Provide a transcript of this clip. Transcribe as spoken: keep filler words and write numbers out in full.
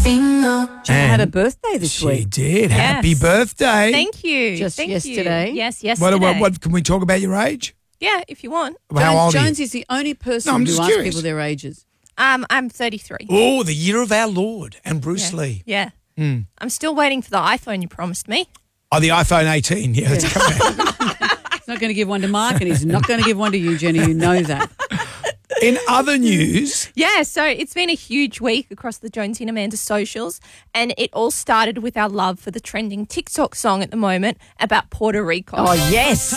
had a birthday this She week. did. Yes. Happy birthday. Thank you. Just Thank yesterday? You. Yes, What, yesterday. what, what, can we talk about your age? Yeah, if you want. How Jones, old are Jones you? is the only person No, I'm who just asks curious. people their ages. Um, I'm thirty-three. Oh, the year of our Lord and Bruce yeah. Lee. Yeah. Mm. I'm still waiting for the iPhone you promised me. Oh, the iPhone eighteen. Yeah, it's coming out. He's not going to give one to Mark and he's not going to give one to you, Jenny. You know that. In other news, Yeah, so it's been a huge week across the Jonesy and Amanda socials, and it all started with our love for the trending TikTok song at the moment about Puerto Rico. Oh, yes.